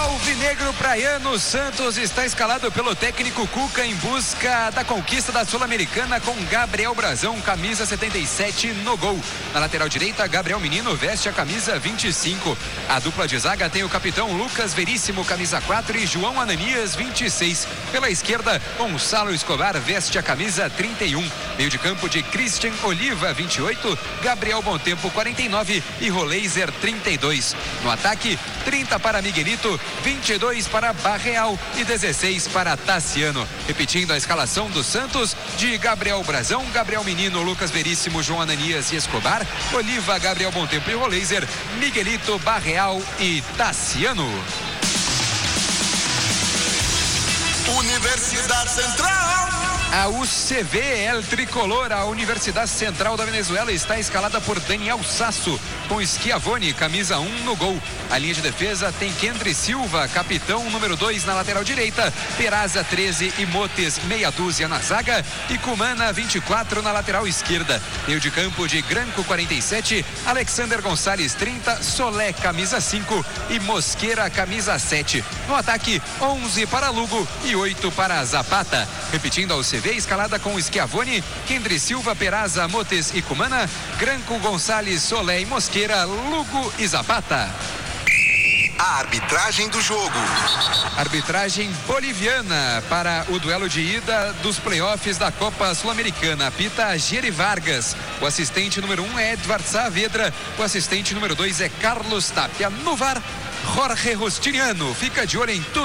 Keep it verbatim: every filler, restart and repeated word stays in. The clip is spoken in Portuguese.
Alvinegro praiano, Santos está escalado pelo técnico Cuca em busca da conquista da Sul-Americana com Gabriel Brazão, camisa setenta e sete no gol. Na lateral direita, Gabriel Menino veste a camisa vinte e cinco. A dupla de zaga tem o capitão Lucas Veríssimo, camisa quatro, e João Ananias, vinte e seis. Pela esquerda, Gonçalo Escobar veste a camisa trinta e um. Meio de campo de Christian Oliva, vinte e oito, Gabriel Bontempo, quarenta e nove e Roleiser, trinta e dois. No ataque, trinta para Miguelito, vinte e dois para Barreal e dezesseis para Tassiano. Repetindo a escalação do Santos, de Gabriel Brazão, Gabriel Menino, Lucas Veríssimo, João Ananias e Escobar, Oliva, Gabriel Bontempo e Roleiser, Miguelito, Barreal e Tassiano. Universidade Central. A U C V, El Tricolor, a Universidade Central da Venezuela, está escalada por Daniel Sasso, com Schiavone, camisa um no gol. A linha de defesa tem Kendry Silva, capitão, número dois na lateral direita, Peraza, treze e Motes, meia dúzia na zaga, e Cumana, vinte e quatro na lateral esquerda. Meio de campo de Granco, quarenta e sete, Alexander Gonçalves, trinta, Solé, camisa cinco e Mosqueira, camisa sete. No ataque, onze para Lugo e oito para Zapata. Repetindo a U C V, escalada com Schiavone, Kendry Silva, Peraza, Motes e Cumana, Granco, Gonçalves, Solé e Mosqueira, Lugo e Zapata. A arbitragem do jogo. Arbitragem boliviana para o duelo de ida dos playoffs da Copa Sul-Americana. Apita Geri Vargas. O assistente número um é Edvard Saavedra. O assistente número dois é Carlos Tapia. No V A R, Jorge Rustiniano. Fica de olho em tudo.